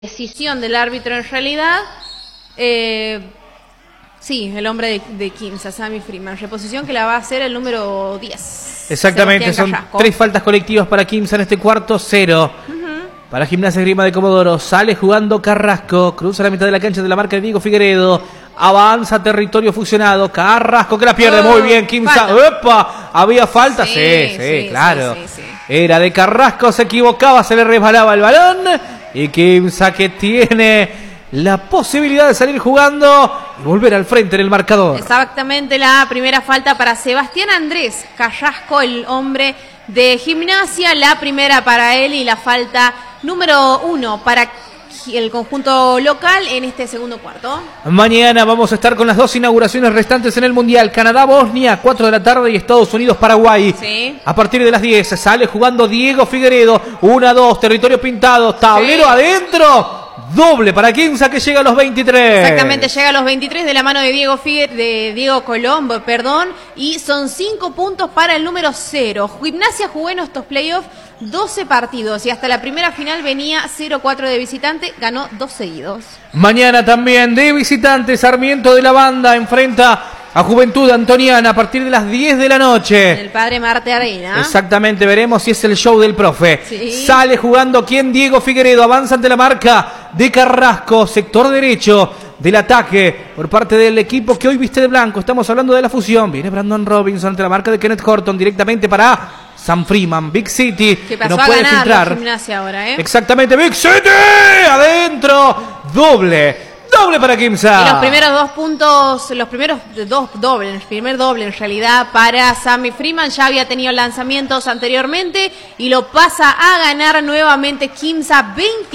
decisión del árbitro en realidad. Sí, el hombre de Quimsa, Sammy Freeman, reposición que la va a hacer el número 10. Exactamente, son 3 faltas colectivas para Quimsa en este cuarto, 0. Para Gimnasia Esgrima de Comodoro, sale jugando Carrasco, cruza la mitad de la cancha de la marca de Diego Figueredo, avanza territorio fusionado, Carrasco que la pierde, muy bien Quimsa, ¡opa! ¿Había falta? Sí, claro. Sí. Era de Carrasco, se equivocaba, se le resbalaba el balón, y Quimsa que tiene la posibilidad de salir jugando y volver al frente en el marcador. Exactamente, la primera falta para Sebastián Andrés Carrasco, el hombre de Gimnasia, la primera para él y la falta número 1 para el conjunto local en este segundo cuarto. Mañana vamos a estar con las 2 inauguraciones restantes en el Mundial. Canadá-Bosnia, 4 de la tarde, y Estados Unidos-Paraguay. Sí. A partir de las 10 sale jugando Diego Figueredo. 1-2, territorio pintado, tablero adentro. Doble para Quimsa que llega a los 23. Exactamente, llega a los 23 de la mano de Diego Colombo, y son 5 puntos para el número 0. Gimnasia jugó en estos playoffs 12 partidos y hasta la primera final venía 0-4 de visitante, ganó 2 seguidos. Mañana también de visitante, Sarmiento de la Banda enfrenta a Juventud Antoniana a partir de las 10 de la noche. El Padre Marte Arena. Exactamente, veremos si es el show del profe. Sí. Sale jugando quien, Diego Figueredo, avanza ante la marca de Carrasco, sector derecho del ataque por parte del equipo que hoy viste de blanco. Estamos hablando de la fusión. Viene Brandon Robinson ante la marca de Kenneth Horton directamente para Sam Freeman, Big City. Que pasó no a puede ganar filtrar. la Gimnasia ahora, Exactamente, Big City adentro, doble para Quimsa. Y los primeros 2 puntos, los primeros 2 dobles, el primer doble en realidad para Sammy Freeman, ya había tenido lanzamientos anteriormente y lo pasa a ganar nuevamente Quimsa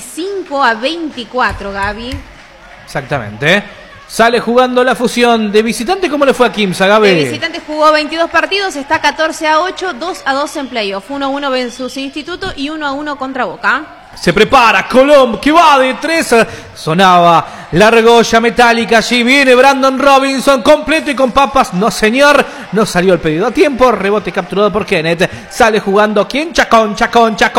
25-24, Gaby. Exactamente. Sale jugando la fusión. De visitante, ¿cómo le fue a Quimsa, Gaby? De visitante jugó 22 partidos, está 14-8, 2-2 en playoff, 1-1 versus Instituto y 1-1 contra Boca. Se prepara Colombo, que va de 3. Sonaba la argolla metálica. Allí viene Brandon Robinson, completo y con papas. No, señor, no salió el pedido a tiempo. Rebote capturado por Kenneth. Sale jugando ¿quién? Concha.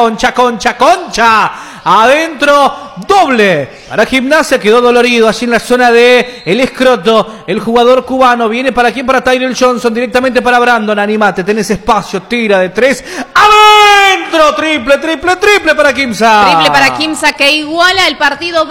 Adentro, doble para Gimnasia. Quedó dolorido allí en la zona de el escroto. El jugador cubano viene para quién, para Tyrell Johnson, directamente para Brandon. Animate, tenés espacio, tira de 3. Adentro, triple para Quimsa. Triple para Quimsa que iguala el partido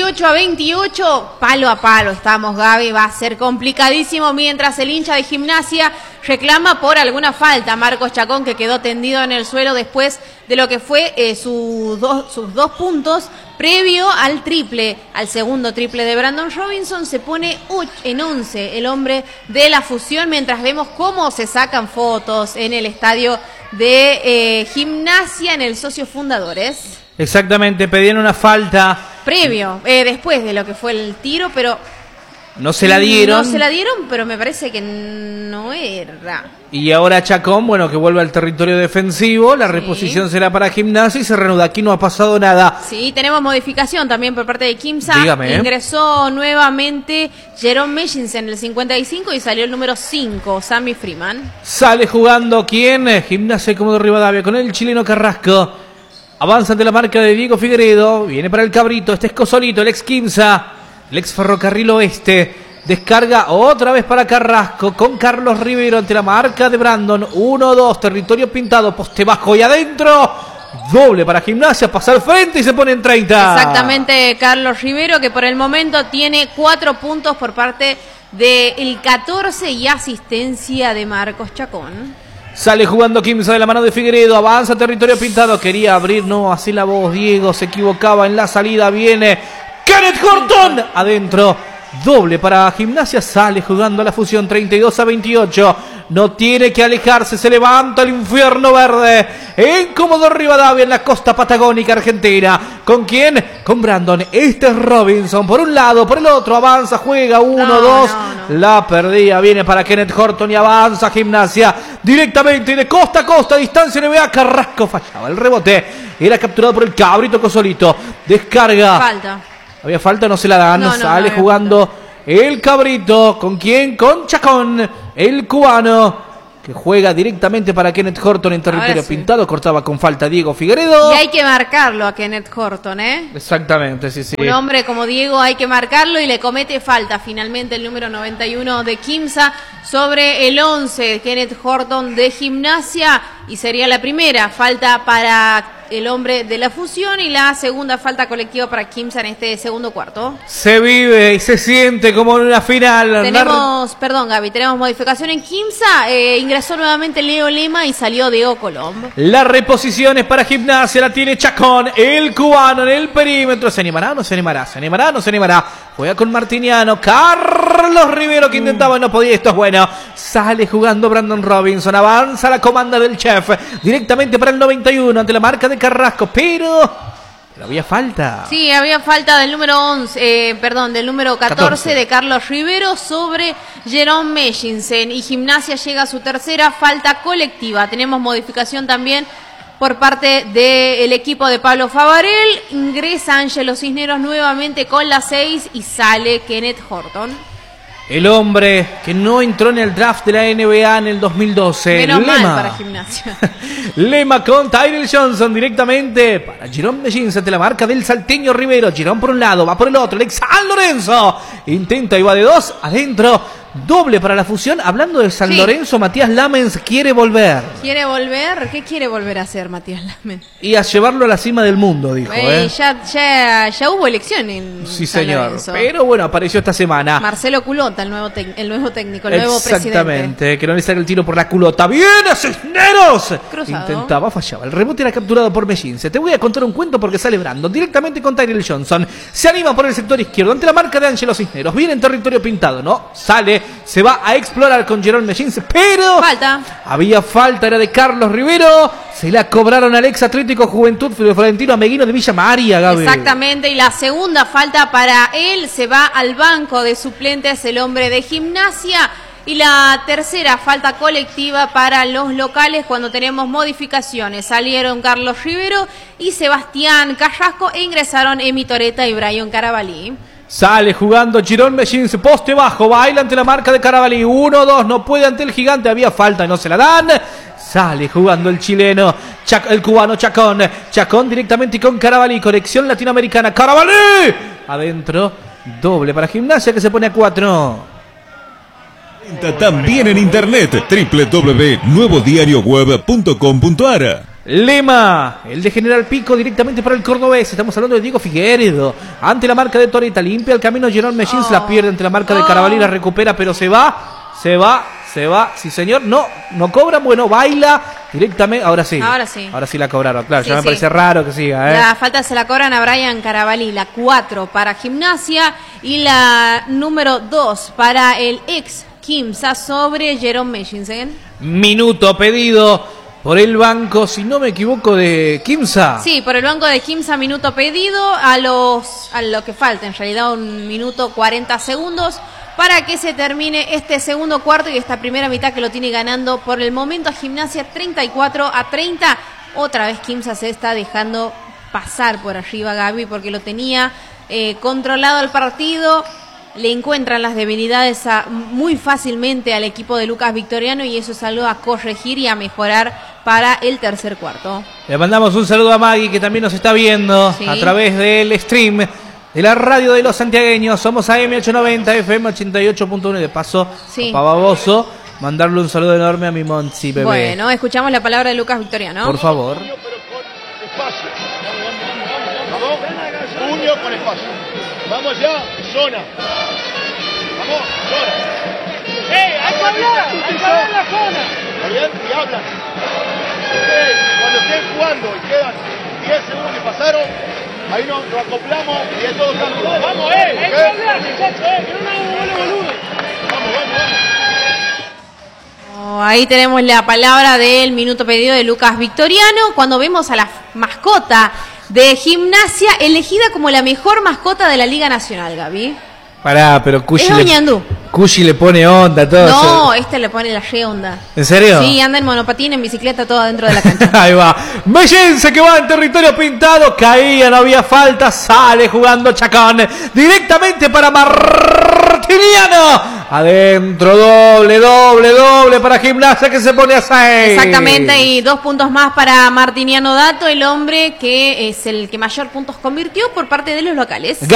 28-28. Palo a palo estamos, Gaby. Va a ser complicadísimo mientras el hincha de Gimnasia reclama por alguna falta. Marcos Chacón, que quedó tendido en el suelo después de lo que fue sus dos puntos previo al triple, al segundo triple de Brandon Robinson. Se pone en 11 el hombre de la fusión, mientras vemos cómo se sacan fotos en el estadio de Gimnasia, en el Socios Fundadores. Exactamente, pedían una falta previo, después de lo que fue el tiro, pero no se la dieron. No se la dieron, pero me parece que no era. Y ahora Chacón, bueno, que vuelve al territorio defensivo. La reposición será para Gimnasia y se reanuda. Aquí no ha pasado nada. Sí, tenemos modificación también por parte de Quimsa. Dígame. Ingresó nuevamente Jerome Meshins en el 55 y salió el número 5, Sammy Freeman. Sale jugando ¿quién? Gimnasia de Comodoro Rivadavia con el chileno Carrasco. Avanza ante la marca de Diego Figueredo. Viene para el Cabrito. Este es Cosolito, el ex Quimsa. El ex Ferrocarril Oeste. Descarga otra vez para Carrasco con Carlos Rivero ante la marca de Brandon. 1-2, territorio pintado, poste bajo y adentro. Doble para Gimnasia, pasa al frente y se pone en 30. Exactamente, Carlos Rivero, que por el momento tiene 4 puntos por parte del 14 y asistencia de Marcos Chacón. Sale jugando Quimsa de la mano de Figueredo, avanza territorio pintado, quería abrir, no, así la voz, Diego se equivocaba en la salida, viene Kenneth Horton, adentro, doble para Gimnasia, sale jugando la fusión 32-28, no tiene que alejarse, se levanta el infierno verde, en Comodoro Rivadavia, en la costa patagónica argentina, ¿con quién? Con Brandon, este es Robinson, por un lado, por el otro, avanza, juega, 1-2, la perdía, viene para Kenneth Horton y avanza Gimnasia, directamente y de costa a costa, distancia NBA, Carrasco fallaba el rebote, era capturado por el Cabrito Cosolito, descarga. Falta. Había falta, no se la dan, sale jugando falta. El Cabrito, ¿con quién? Con Chacón, el cubano, que juega directamente para Kenneth Horton en territorio pintado. Cortaba con falta Diego Figueredo. Y hay que marcarlo a Kenneth Horton, ¿eh? Exactamente, sí. Un hombre como Diego hay que marcarlo y le comete falta finalmente el número 91 de Quimsa sobre el 11 de Kenneth Horton de Gimnasia. Y sería la primera falta para el hombre de la fusión y la segunda falta colectiva para Quimsa en este segundo cuarto. Se vive y se siente como en una final. Perdón Gaby, tenemos modificación en Quimsa. Ingresó nuevamente Leo Lema y salió Diego Colombo. La reposición es para Gimnasia, la tiene Chacón, el cubano en el perímetro. ¿Se animará o no se animará? ¿Se animará o no se animará? Juega con Martiniano, Carlos Rivero que intentaba y no podía, esto es bueno. Sale jugando Brandon Robinson, avanza la comanda del chef, directamente para el 91 ante la marca de Carrasco, pero había falta. Sí, había falta del número del número 14 de Carlos Rivero sobre Jerome Meshinsen y Gimnasia llega a su tercera falta colectiva. Tenemos modificación también por parte del equipo de Pablo Favarel. Ingresa Ángelo Cisneros nuevamente con la 6 y sale Kenneth Horton. El hombre que no entró en el draft de la NBA en el 2012. Menos mal para Gimnasia. Lema con Tyrell Johnson directamente para Jerome Meshinsen ante la marca del salteño Rivero. Jerome por un lado, va por el otro. San Lorenzo intenta y va de 2 adentro. Doble para la fusión. Hablando de San Lorenzo, Matías Lamens quiere volver. ¿Quiere volver? ¿Qué quiere volver a hacer Matías Lamens? Y a llevarlo a la cima del mundo, dijo. Ya hubo elección en Sí, San señor. Lorenzo. Pero bueno, apareció esta semana. Marcelo Culota, el nuevo técnico, el nuevo presidente. Exactamente, que no le sale el tiro por la culota. ¡Viene Cisneros! Cruzado. Intentaba, fallaba. El rebote era capturado por Meshinsen. Te voy a contar un cuento porque sale Brandon directamente con Tyrell Johnson. Se anima por el sector izquierdo ante la marca de Ángelo Cisneros. Viene en territorio pintado, ¿no? Sale. Se va a explorar con Jerome Meshinsen, pero había falta, era de Carlos Rivero. Se la cobraron al ex Atlético Juventud Florentino Ameguino de Villa María, Gaby. Exactamente, y la segunda falta para él, se va al banco de suplentes el hombre de Gimnasia. Y la tercera falta colectiva para los locales cuando tenemos modificaciones. Salieron Carlos Rivero y Sebastián Carrasco e ingresaron Emi Toreta y Brian Carabalí. Sale jugando Jerome Meshinsen, poste bajo, baila ante la marca de Carabalí, 1-2, no puede ante el gigante, había falta y no se la dan. Sale jugando el chileno, el cubano Chacón directamente con Carabalí, conexión latinoamericana, Carabalí, adentro, doble para Gimnasia que se pone a 4. También en internet, www.nuevodiarioweb.com.ar. Lema, el de General Pico directamente para el cordobés. Estamos hablando de Diego Figueredo. Ante la marca de Toreta, limpia el camino Jerome Meshinsen, la pierde ante la marca de Carabalí, la recupera, pero se va. Sí, señor. No cobra, bueno, baila directamente. Ahora sí la cobraron. Claro, ya me parece raro que siga. La falta se la cobran a Brian Carabalí, la 4 para Gimnasia y la número 2 para el ex Quimsa sobre Jerome Meshinsen. Minuto pedido por el banco, si no me equivoco, de Quimsa. Sí, por el banco de Quimsa, minuto pedido a lo que falta, en realidad 1 minuto 40 segundos para que se termine este segundo cuarto y esta primera mitad que lo tiene ganando por el momento a Gimnasia 34-30. Otra vez Quimsa se está dejando pasar por arriba, Gaby, porque lo tenía controlado el partido. Le encuentran las debilidades muy fácilmente al equipo de Lucas Victoriano y eso es algo a corregir y a mejorar para el tercer cuarto. Le mandamos un saludo a Maggie que también nos está viendo a través del stream de la radio de los santiagueños. Somos AM890, FM 88.1 y de paso, Papá Baboso, mandarle un saludo enorme a mi Monsi, bebé. Bueno, escuchamos la palabra de Lucas Victoriano. Por favor. Puño con espacio. Vamos ya, zona. Vamos, zona. Hay que hablar la zona. ¿Está bien? Y hablan. Cuando estén jugando y quedan 10 segundos y pasaron, ahí nos acoplamos y es todo cambio. Vamos, hay que hablar, muchachos, que no nos hagamos boludo. Vamos. Ahí tenemos la palabra del minuto pedido de Lucas Victoriano. Cuando vemos a la mascota de Gimnasia elegida como la mejor mascota de la Liga Nacional, Gaby. Pará, pero Cushi le pone onda a todo. No, le pone la re onda. ¿En serio? Sí, anda en monopatín, en bicicleta, todo dentro de la cancha. Ahí va. Meshinsen que va en territorio pintado, caía, no había falta, sale jugando Chacón directamente para Martiniano. Adentro, doble para Gimnasia que se pone a 6. Exactamente, y 2 puntos más para Martiniano Dato, el hombre que es el que mayor puntos convirtió por parte de los locales.